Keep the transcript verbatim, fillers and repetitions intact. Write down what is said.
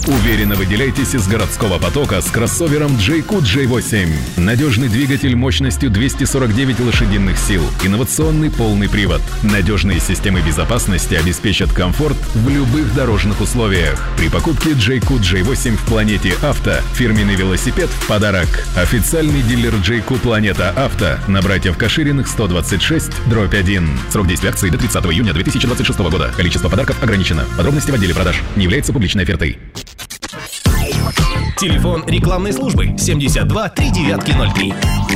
Уверенно выделяйтесь из городского потока с кроссовером джей кью джей восемь. Надежный двигатель мощностью двести сорок девять лошадиных сил. Инновационный полный привод. Надежные системы безопасности обеспечат комфорт в любых дорожных условиях. При покупке джей кью джей восемь в Планете Авто фирменный велосипед в подарок. Официальный дилер джей кью Планета Авто на Братьев Кашириных сто двадцать шесть дробь один. Срок действия акции до тридцатого июня две тысячи двадцать шестого года. Количество подарков ограничено. Подробности в отделе продаж. Не является публичной офертой. Телефон рекламной службы семьдесят два три девятки ноль три.